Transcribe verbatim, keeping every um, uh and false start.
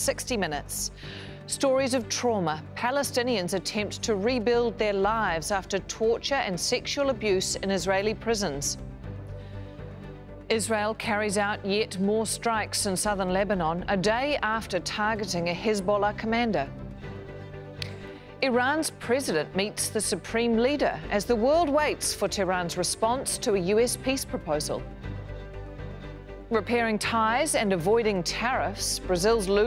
sixty minutes. Stories of trauma. Palestinians attempt to rebuild their lives after torture and sexual abuse in Israeli prisons. Israel carries out yet more strikes in southern Lebanon, a day after targeting a Hezbollah commander. Iran's president meets the supreme leader as the world waits for Tehran's response to a U S peace proposal. Repairing ties and avoiding tariffs, Brazil's Lula